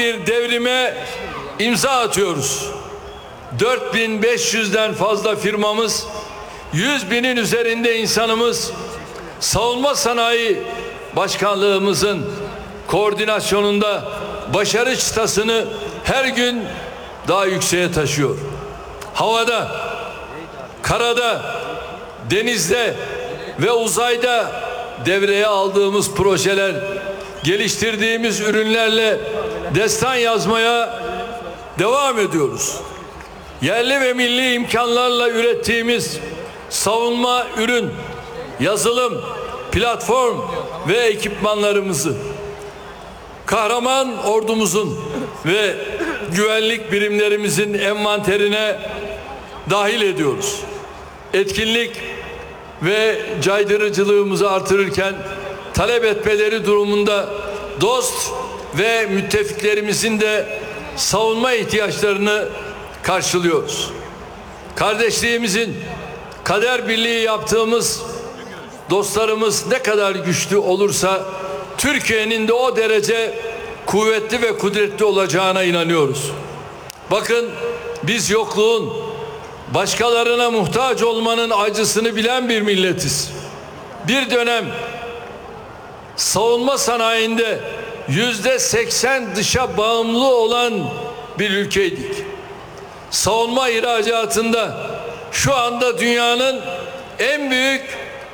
bir devrime imza atıyoruz. 4500'den fazla firmamız, 100.000'in üzerinde insanımız, savunma sanayi başkanlığımızın koordinasyonunda başarı çıtasını her gün daha yükseğe taşıyor. Havada, karada, denizde ve uzayda devreye aldığımız projeler, geliştirdiğimiz ürünlerle destan yazmaya devam ediyoruz. Yerli ve milli imkanlarla ürettiğimiz savunma ürün, yazılım, platform ve ekipmanlarımızı kahraman ordumuzun ve güvenlik birimlerimizin envanterine dahil ediyoruz. Etkinlik ve caydırıcılığımızı artırırken talep etmeleri durumunda dost ve müttefiklerimizin de savunma ihtiyaçlarını karşılıyoruz. Kardeşliğimizin, kader birliği yaptığımız dostlarımız ne kadar güçlü olursa Türkiye'nin de o derece kuvvetli ve kudretli olacağına inanıyoruz. Bakın, biz yokluğun, başkalarına muhtaç olmanın acısını bilen bir milletiz. Bir dönem savunma sanayinde %80 dışa bağımlı olan bir ülkeydik. Savunma ihracatında şu anda dünyanın en büyük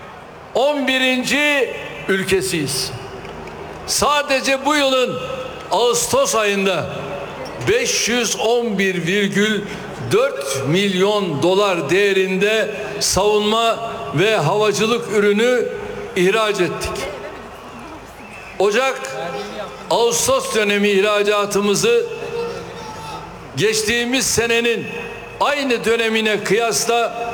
11. ülkesiyiz. Sadece bu yılın Ağustos ayında 511,4 milyon dolar değerinde savunma ve havacılık ürünü ihraç ettik. Ocak-Ağustos dönemi ihracatımızı geçtiğimiz senenin aynı dönemine kıyasla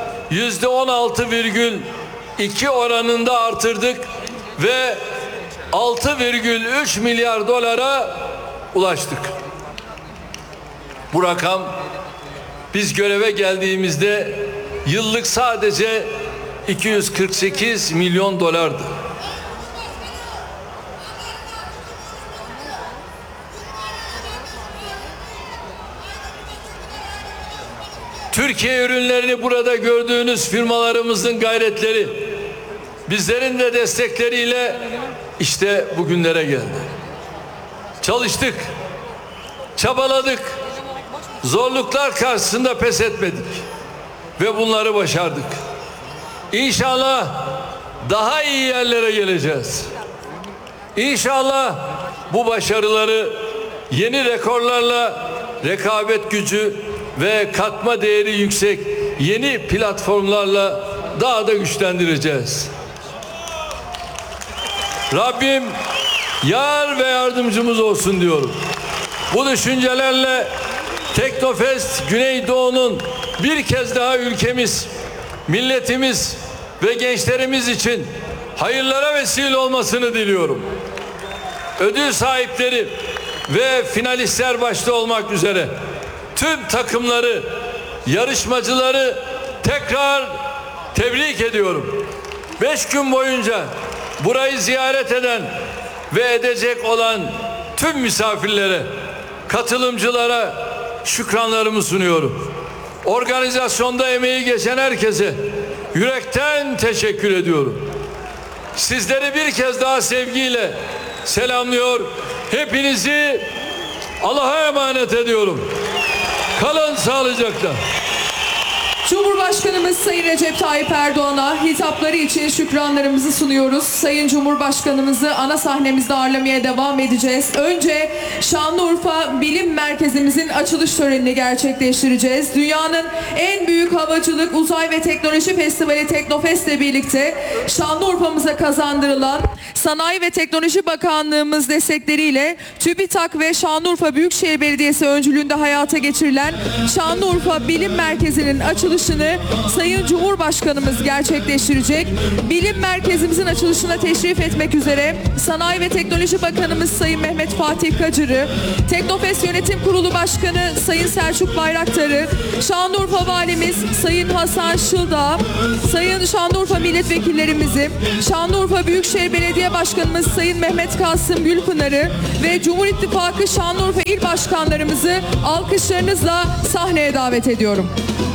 %16,2 oranında artırdık ve 6,3 milyar dolara ulaştık. Bu rakam biz göreve geldiğimizde yıllık sadece 248 milyon dolardı. Türkiye ürünlerini burada gördüğünüz firmalarımızın gayretleri, bizlerin de destekleriyle işte bugünlere geldi. Çalıştık, çabaladık, zorluklar karşısında pes etmedik ve bunları başardık. İnşallah daha iyi yerlere geleceğiz. İnşallah bu başarıları yeni rekorlarla rekabet gücü ve katma değeri yüksek yeni platformlarla daha da güçlendireceğiz. Rabbim yar ve yardımcımız olsun diyorum. Bu düşüncelerle Teknofest Güneydoğu'nun bir kez daha ülkemiz, milletimiz ve gençlerimiz için hayırlara vesile olmasını diliyorum. Ödül sahipleri ve finalistler başta olmak üzere tüm takımları, yarışmacıları tekrar tebrik ediyorum. 5 gün boyunca burayı ziyaret eden ve edecek olan tüm misafirlere, katılımcılara şükranlarımı sunuyorum. Organizasyonda emeği geçen herkese yürekten teşekkür ediyorum. Sizleri bir kez daha sevgiyle selamlıyor. Hepinizi Allah'a emanet ediyorum. Kalın sağlıcakla. Cumhurbaşkanımız Sayın Recep Tayyip Erdoğan'a hitapları için şükranlarımızı sunuyoruz. Sayın Cumhurbaşkanımızı ana sahnemizde ağırlamaya devam edeceğiz. Önce Şanlıurfa Bilim Merkezimizin açılış törenini gerçekleştireceğiz. Dünyanın en büyük havacılık, uzay ve teknoloji festivali Teknofest ile birlikte Şanlıurfa'mıza kazandırılan Sanayi ve Teknoloji Bakanlığımız destekleriyle TÜBİTAK ve Şanlıurfa Büyükşehir Belediyesi öncülüğünde hayata geçirilen Şanlıurfa Bilim Merkezi'nin açılış açılışını Sayın Cumhurbaşkanımız gerçekleştirecek. Bilim merkezimizin açılışına teşrif etmek üzere Sanayi ve Teknoloji Bakanımız Sayın Mehmet Fatih Kacır'ı, Teknofest Yönetim Kurulu Başkanı Sayın Selçuk Bayraktar'ı, Şanlıurfa Valimiz Sayın Hasan Şıldağ, Sayın Şanlıurfa Milletvekillerimizi, Şanlıurfa Büyükşehir Belediye Başkanımız Sayın Mehmet Kasım Gülpınar'ı ve Cumhur İttifakı Şanlıurfa İl Başkanlarımızı alkışlarınızla sahneye davet ediyorum.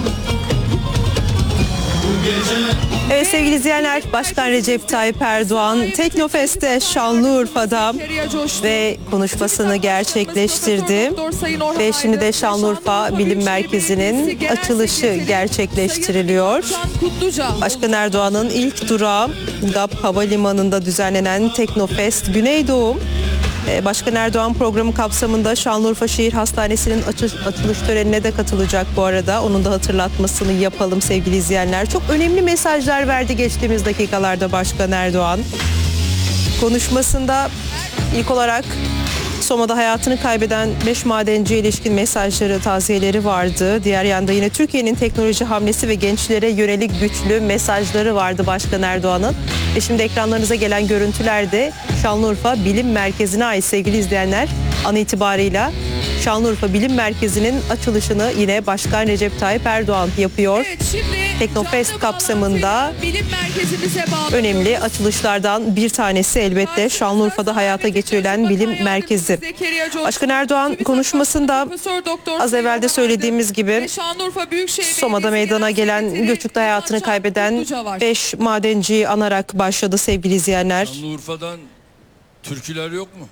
Evet sevgili izleyenler, Başkan Recep Tayyip Erdoğan Teknofest'te Şanlıurfa'da ve konuşmasını gerçekleştirdi. Ve şimdi de Şanlıurfa Bilim Merkezi'nin açılışı gerçekleştiriliyor. Başkan Erdoğan'ın ilk durağı GAP Havalimanı'nda düzenlenen Teknofest Güneydoğu. Başkan Erdoğan programı kapsamında Şanlıurfa Şehir Hastanesi'nin açılış törenine de katılacak bu arada. Onun da hatırlatmasını yapalım sevgili izleyenler. Çok önemli mesajlar verdi geçtiğimiz dakikalarda Başkan Erdoğan. Konuşmasında ilk olarak Soma'da hayatını kaybeden 5 madenciye ilişkin mesajları, taziyeleri vardı. Diğer yanda yine Türkiye'nin teknoloji hamlesi ve gençlere yönelik güçlü mesajları vardı Başkan Erdoğan'ın. Ve şimdi ekranlarınıza gelen görüntüler de Şanlıurfa Bilim Merkezi'ne ait sevgili izleyenler. An itibarıyla Şanlıurfa Bilim Merkezi'nin açılışını yine Başkan Recep Tayyip Erdoğan yapıyor. Evet, şimdi Teknofest kapsamında önemli açılışlardan bir tanesi elbette Şanlıurfa'da hayata geçirilen Bilim Merkezi. Başkan Erdoğan konuşmasında az evvel de söylediğimiz gibi Soma'da meydana gelen göçükte hayatını kaybeden 5 madenciyi anarak başladı sevgili izleyenler. Şanlıurfa'dan türküler yok mu?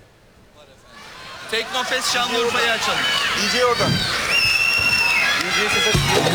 Teknofest Şanlıurfa'yı açalım. DJ oradan. DJ sese